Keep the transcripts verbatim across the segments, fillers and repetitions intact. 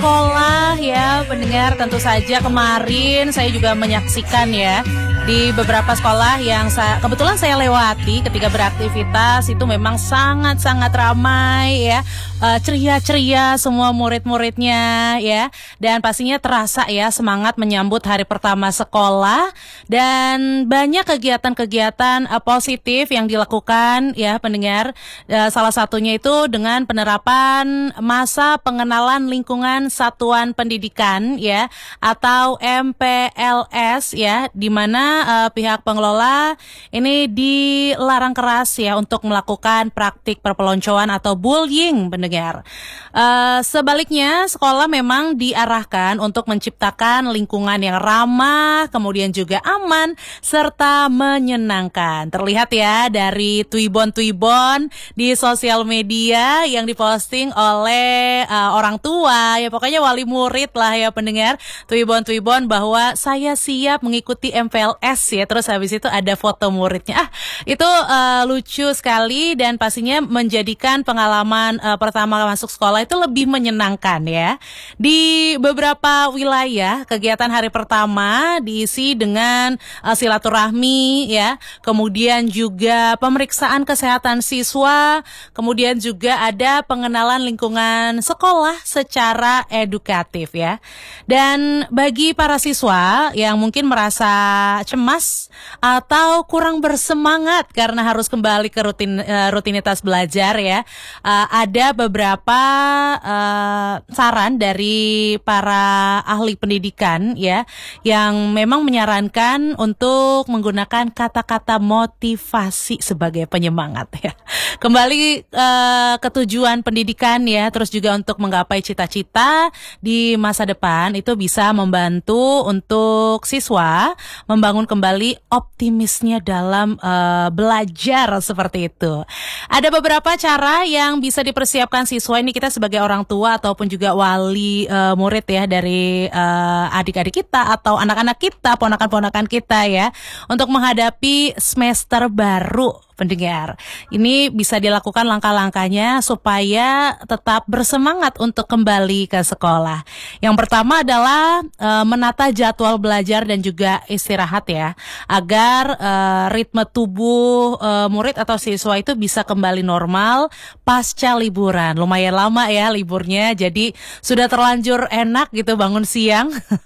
sekolah ya pendengar, tentu saja kemarin saya juga menyaksikan ya di beberapa sekolah yang saya, kebetulan saya lewati ketika beraktivitas itu memang sangat-sangat ramai ya, uh, ceria-ceria semua murid-muridnya ya, dan pastinya terasa ya semangat menyambut hari pertama sekolah dan banyak kegiatan-kegiatan uh, positif yang dilakukan ya pendengar. Uh, salah satunya itu dengan penerapan masa pengenalan lingkungan satuan pendidikan ya atau M P L S ya, di mana uh, pihak pengelola ini dilarang keras ya untuk melakukan praktik perpeloncoan atau bullying pendengar. Uh, sebaliknya sekolah memang diarahkan untuk menciptakan lingkungan yang ramah, kemudian juga aman serta menyenangkan. Terlihat ya dari tuibon-tuibon di sosial media yang diposting oleh uh, orang tua ya, pokoknya wali murid lah ya pendengar, tuibon-tuibon bahwa saya siap mengikuti M P L S ya, terus habis itu ada foto muridnya. Ah, itu uh, lucu sekali dan pastinya menjadikan pengalaman uh, pertama masuk sekolah itu lebih menyenangkan ya. Di beberapa wilayah kegiatan hari pertama diisi dengan uh, silaturahmi ya, kemudian juga pemeriksaan kesehatan siswa, kemudian juga ada pengenalan lingkungan sekolah secara edukatif ya. Dan bagi para siswa yang mungkin merasa cemas atau kurang bersemangat karena harus kembali ke rutin uh, rutinitas belajar ya, uh, ada beberapa uh, saran dari para ahli pendidikan ya yang memang menyarankan untuk menggunakan kata-kata motivasi sebagai penyemangat ya. Kembali uh, ke tujuan pendidikan ya, terus juga untuk menggapai cita-cita di masa depan itu bisa membantu untuk siswa membangun kembali optimisnya dalam uh, belajar seperti itu. Ada beberapa cara yang bisa dipersiapkan siswa ini, kita sebagai orang tua ataupun juga wali uh, murid ya dari uh, adik-adik kita atau anak-anak kita, ponakan-ponakan kita ya, untuk menghadapi semester baru pendengar. Ini bisa dilakukan langkah-langkahnya supaya tetap bersemangat untuk kembali ke sekolah. Yang pertama adalah e, menata jadwal belajar dan juga istirahat ya, agar e, ritme tubuh e, murid atau siswa itu bisa kembali normal pasca liburan. Lumayan lama ya liburnya, jadi sudah terlanjur enak gitu bangun siang.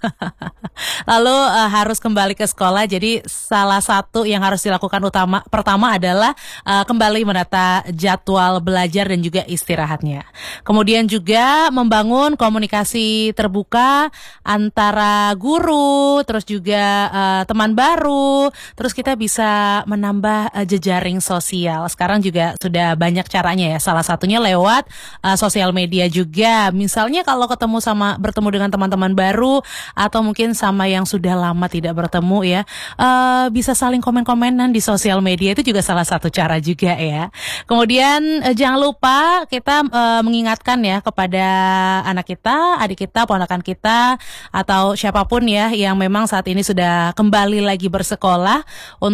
Lalu e, harus kembali ke sekolah. Jadi salah satu yang harus dilakukan utama pertama adalah Uh, kembali menata jadwal belajar dan juga istirahatnya. Kemudian juga membangun komunikasi terbuka antara guru, terus juga uh, teman baru, terus kita bisa menambah uh, jejaring sosial. Sekarang juga sudah banyak caranya ya, salah satunya lewat uh, sosial media juga. Misalnya kalau ketemu sama bertemu dengan teman-teman baru atau mungkin sama yang sudah lama tidak bertemu ya, uh, bisa saling komen-komenan di sosial media, itu juga salah satu cara juga ya. Kemudian eh, jangan lupa kita eh, mengingatkan ya kepada anak kita, adik kita, ponakan kita atau siapapun ya yang memang saat ini sudah kembali lagi bersekolah